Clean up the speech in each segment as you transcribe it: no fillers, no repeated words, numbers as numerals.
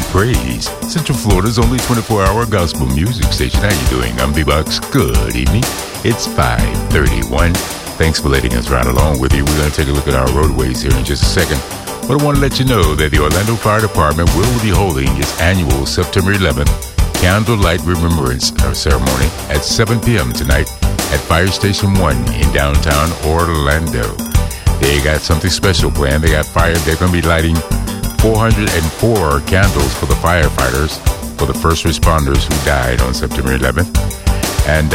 Praise, Central Florida's only 24-hour gospel music station. How you doing? I'm B-Box. Good evening. It's 5:31. Thanks for letting us ride along with you. We're going to take a look at our roadways here in just a second. But I want to let you know that the Orlando Fire Department will be holding its annual September 11th Candlelight Remembrance Ceremony at 7 p.m. tonight at Fire Station 1 in downtown Orlando. They got something special planned. They're going to be lighting 404 candles for the firefighters, for the first responders who died on September 11th, and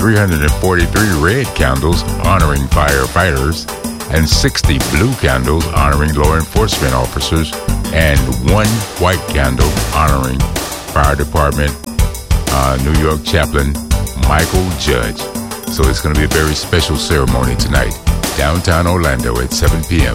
343 red candles honoring firefighters, and 60 blue candles honoring law enforcement officers, and 1 white candle honoring Fire Department New York Chaplain Michael Judge. So it's going to be a very special ceremony tonight, downtown Orlando at 7 p.m.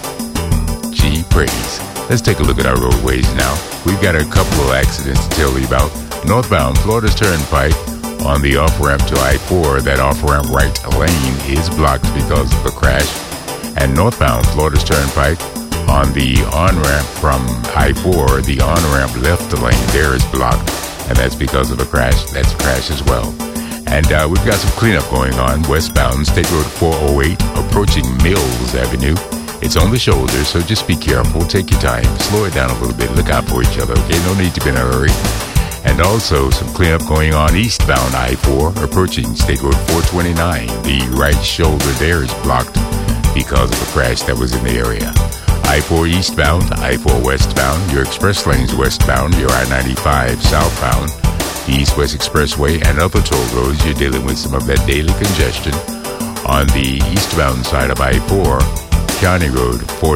Praise. Let's take a look at our roadways now. We've got a couple of accidents to tell you about. Northbound Florida's Turnpike on the off-ramp to I-4, that off-ramp right lane is blocked because of a crash. And northbound Florida's Turnpike on the on-ramp from I-4, the on-ramp left lane there is blocked, and that's because of a crash. That's a crash as well. And we've got some cleanup going on westbound State Road 408 approaching Mills Avenue. It's on the shoulder, so just be careful. Take your time. Slow it down a little bit. Look out for each other, okay? No need to be in a hurry. And also some cleanup going on eastbound I-4 approaching State Road 429. The right shoulder there is blocked because of a crash that was in the area. I-4 eastbound, I-4 westbound, your express lanes westbound, your I-95 southbound, the East-West Expressway, and other toll roads. You're dealing with some of that daily congestion. On the eastbound side of I-4, County Road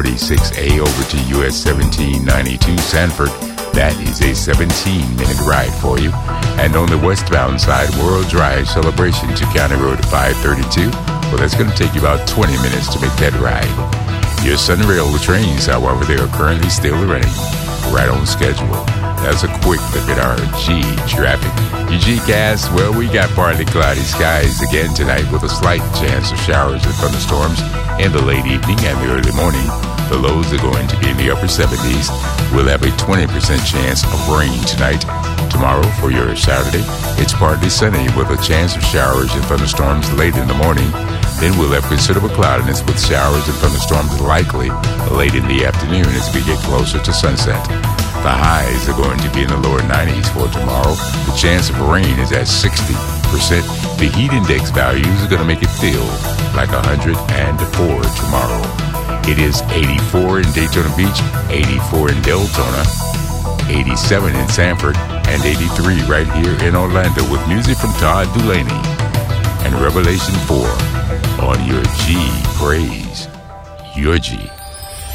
46A over to US 1792 Sanford. That is a 17-minute ride for you. And on the westbound side, World Drive Celebration to County Road 532. Well, that's going to take you about 20 minutes to make that ride. Your Sunrail trains, however, they are currently still running right on schedule. That's a quick look at our G traffic. Your G-Cast, well, we got partly cloudy skies again tonight with a slight chance of showers and thunderstorms in the late evening and the early morning. The lows are going to be in the upper 70s. We'll have a 20% chance of rain tonight. Tomorrow, for your Saturday, it's partly sunny with a chance of showers and thunderstorms late in the morning. Then we'll have considerable cloudiness with showers and thunderstorms likely late in the afternoon as we get closer to sunset. The highs are going to be in the lower 90s for tomorrow. The chance of rain is at 60%. The heat index values are going to make it feel like 104 tomorrow. It is 84 in Daytona Beach, 84 in Deltona, 87 in Sanford, and 83 right here in Orlando with music from Todd Dulaney and Revelation 4 on your G Praise. Your G.